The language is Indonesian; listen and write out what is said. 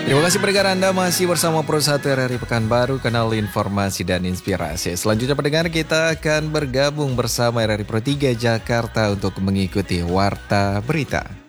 Terima kasih pendengar Anda masih bersama Pro 1 RRI Pekanbaru, kanal informasi dan inspirasi. Selanjutnya pendengar, kita akan bergabung bersama RRI Pro 3 Jakarta untuk mengikuti Warta Berita.